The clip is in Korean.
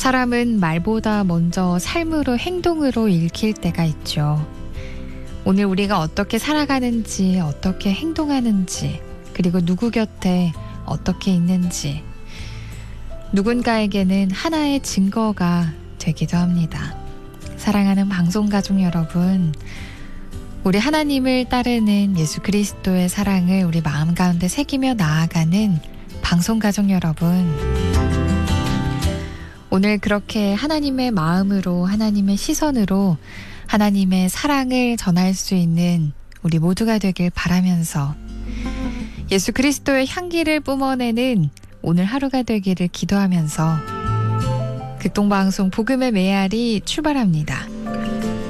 사람은 말보다 먼저 삶으로 행동으로 읽힐 때가 있죠. 오늘 우리가 어떻게 살아가는지, 어떻게 행동하는지, 그리고 누구 곁에 어떻게 있는지 누군가에게는 하나의 증거가 되기도 합니다. 사랑하는 방송가족 여러분, 우리 하나님을 따르는 예수 그리스도의 사랑을 우리 마음 가운데 새기며 나아가는 방송가족 여러분, 오늘 그렇게 하나님의 마음으로, 하나님의 시선으로 하나님의 사랑을 전할 수 있는 우리 모두가 되길 바라면서 예수 그리스도의 향기를 뿜어내는 오늘 하루가 되기를 기도하면서 극동방송 복음의 메아리 출발합니다.